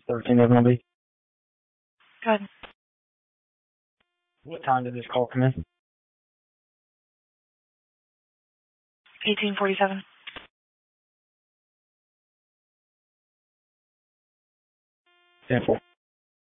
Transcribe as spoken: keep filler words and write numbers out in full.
thirteen of them will be. Good. What time did this call come in? eighteen forty-seven. ten four.